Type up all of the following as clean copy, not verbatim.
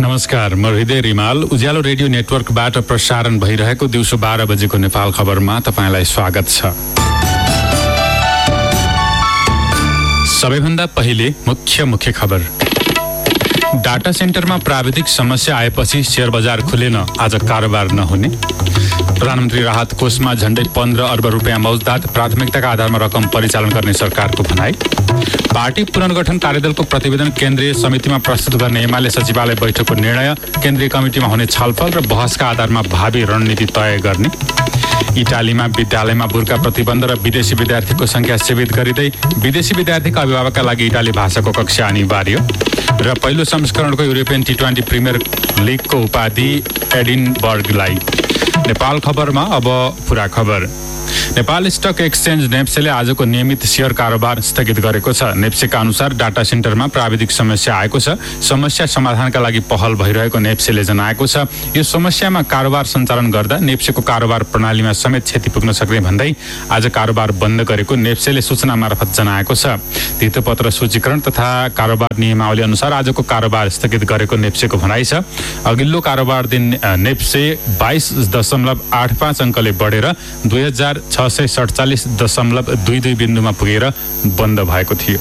नमस्कार, म हृदय रिमाल। उज्यालो रेडियो नेटवर्कबाट प्रसारण भइरहेको दिउँसो 12 बजेको नेपाल खबरमा तपाईंलाई स्वागत छ। सबैभन्दा पहिले मुख्य खबर। डाटा सेन्टरमा प्राविधिक समस्या आएपछि शेयर बजार खुलेन, आज कारोबार नहुने। प्रधानमन्त्री राहत कोषमा झण्डै 15 अर्ब रुपियाँ मौजदात, प्राथमिकताका आधारमा रकम परिचालन गर्ने सरकारको भनाई। पार्टी पुनर्गठन कार्यदलको प्रतिवेदन केन्द्रीय समितिमा प्रस्तुत गर्ने एमाले सचिवालय बैठकको निर्णय, केन्द्रीय कमिटिमा हुने छलफल र बहसका आधारमा भावी रणनीति तय गर्ने। इटालीमा विद्यालयमा बुर्का प्रतिबन्ध र विदेशी विद्यार्थीको संख्या सीमित गरिँदै विदेशी विद्यार्थीका अभिभावकका लागि इटाली भाषाको कक्षा अनिवार्य। र पहिलो संस्करणको युरोपियन T20 प्रिमियर लिगको उपाधि एडिनबर्गलाई। नेपाल खबरमा अब पुरा खबर। नेपाल स्टक एक्सचेन्ज नेप्सेले आजको नियमित शेयर कारोबार स्थगित गरेको छ। नेप्सेका अनुसार डाटा सेन्टरमा प्राविधिक समस्या आएको छ। समस्या समाधानका लागि पहल भइरहेको नेप्सेले जनाएको छ। यो समस्यामा कारोबार सञ्चालन गर्दा नेप्सेको कारोबार प्रणालीमा समेत क्षति पुग्न सक्ने भन्दै आज कारोबार बन्द गरेको नेप्सेले सूचना मार्फत जनाएको छ। धितोपत्र सूचीकरण तथा कारोबार नियमावली अनुसार आजको कारोबार स्थगित गरेको नेप्सेको भनाइ छ। अघिल्लो कारोबार दिन नेप्से 22.85 अङ्कले बढेर 2647.22 बिन्दुमा पुगेर बन्द भएको थियो।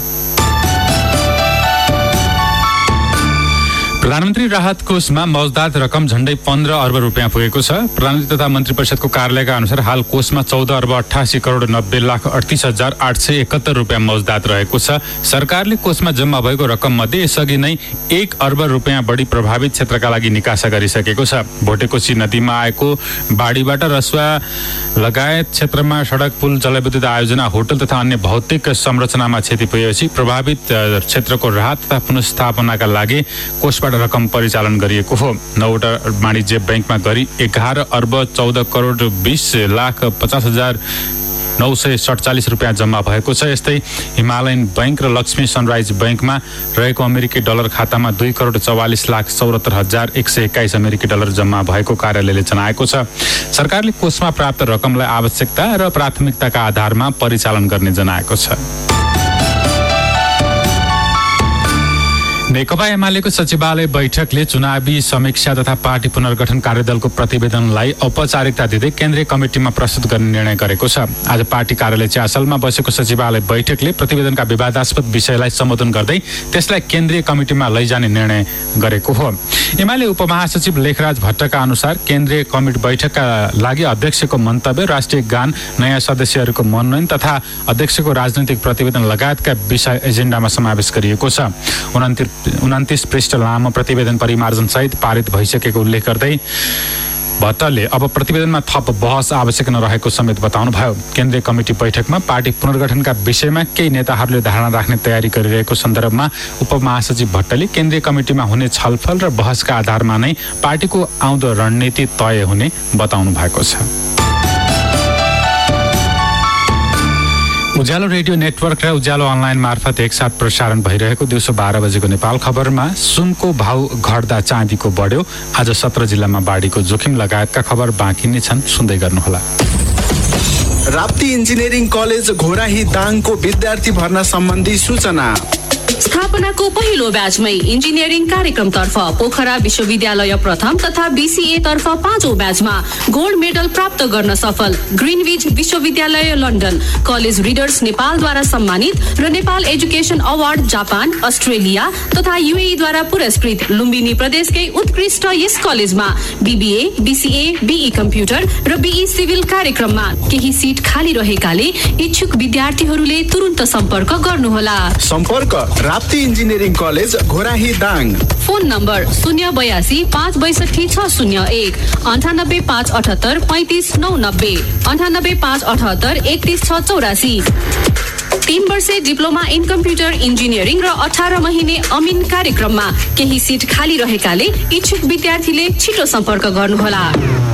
प्रधानमन्त्री राहत कोषमा मौजदात रकम झण्डै 15 अर्ब रुपियाँ पुगेको छ। प्रधानमन्त्री तथा मन्त्री परिषदको कार्यालयका अनुसार हाल कोषमा 14 अर्ब 88 करोड 90 लाख 38,871 रुपियाँ मौजदात रहेको छ। सरकारले कोषमा जम्मा भएको रकम मध्ये यसअघि नै 1 अर्ब रुपियाँ बढी प्रभावित क्षेत्रका लागि निकासा गरिसकेको छ। भोटेकोशी नदीमा आएको बाढीबाट रसुवा लगायत क्षेत्रमा सडक, पुल, जलविद्युत आयोजना, होटल तथा अन्य भौतिक संरचनामा क्षति पुगेपछि प्रभावित क्षेत्रको राहत तथा पुनर्स्थापनाका लागि कोषबाट रकम परिचालन गरिएको हो। 9वटा वाणिज्य बैंकमा गरी 11 अर्ब 14 करोड 20 लाख 50,947 रुपियाँ जम्मा भएको छ। यस्तै हिमालयन बैंक र लक्ष्मी सनराइज बैंकमा रहेको अमेरिकी डलर खातामा 2 करोड 44 लाख 74,121 अमेरिकी डलर जम्मा भएको कार्यालयले जनाएको छ। सरकारले कोषमा प्राप्त रकमलाई आवश्यकता र प्राथमिकताका आधारमा परिचालन गर्ने जनाएको छ। नेकपा एमालेको सचिवालय बैठकले चुनावी समीक्षा तथा पार्टी पुनर्गठन कार्यदलको प्रतिवेदनलाई औपचारिकता दिँदै केन्द्रीय कमिटिमा प्रस्तुत गर्ने निर्णय गरेको छ। आज पार्टी कार्यालय च्यासलमा बसेको सचिवालय बैठकले प्रतिवेदनका विवादास्पद विषयलाई सम्बोधन गर्दै त्यसलाई केन्द्रीय कमिटिमा लैजाने निर्णय गरेको हो। एमाले उपमहासचिव लेखराज भट्टका अनुसार केन्द्रीय कमिटी बैठकका लागि अध्यक्षको मन्तव्य, राष्ट्रिय गान, नयाँ सदस्यहरूको मनोनयन तथा अध्यक्षको राजनैतिक प्रतिवेदन लगायतका विषय एजेन्डामा समावेश गरिएको छ। 29 पृष्ठ लामो प्रतिवेदन परिमार्जन सहित पारित भइसकेको उल्लेख गर्दै भट्टले अब प्रतिवेदनमा थप बहस आवश्यक नरहेको समेत बताउनुभयो। केन्द्रीय कमिटी बैठकमा पार्टी पुनर्गठनका विषयमा केही नेताहरूले धारणा राख्ने तयारी गरिरहेको सन्दर्भमा उपमहासचिव भट्टले केन्द्रीय कमिटिमा हुने छलफल र बहसका आधारमा नै पार्टीको आउँदो रणनीति तय हुने बताउनु भएको छ। उज्यालो रेडियो नेटवर्क र उज्यालो अनलाइन मार्फत एकसाथ प्रसारण भइरहेको दिउँसो 12 बजेको नेपाल खबरमा सुनको भाउ घट्दा चाँदीको बढ्यो, आज 17 जिल्लामा बाढीको जोखिम लगायतका खबर बाँकी नै छन्, सुन्दै गर्नुहोला। राप्ती इन्जिनियरिङ कलेज घोराही दाङको विद्यार्थी भर्ना सम्बन्धी सूचना। स्थापनाको पहिलो ब्याचमै इन्जिनियरिङ कार्यक्रमतर्फ पोखरा विश्वविद्यालय प्रथम तथा BCA तर्फ 5औं ब्याचमा गोल्ड मेडल प्राप्त गर्न सफल ग्रिनविच विश्वविद्यालय लन्डन, कलेज रिडर्स नेपालद्वारा सम्मानित र Nepal education award Japan, Australia तथा UAE द्वारा पुरस्कृत लुम्बिनी प्रदेशकै उत्कृष्ट यस कलेजमा BBA, BCA, BE कम्प्युटर र BE सिभिल कार्यक्रममा केही सिट खाली रहेकाले इच्छुक विद्यार्थीहरूले तुरुन्त सम्पर्क गर्नुहोला। सम्पर्क Rapti engineering college Ghorahi Dang. Phone number 082 562 601 98 578 35 990 98 578 31 684। 3 वर्षे डिप्लोमा इन कम्प्युटर इन्जिनियरिङ र 18 महिने अमिन कार्यक्रममा केही सिट खाली रहेकाले इच्छुक विद्यार्थीले छिटो सम्पर्क गर्नुहोला।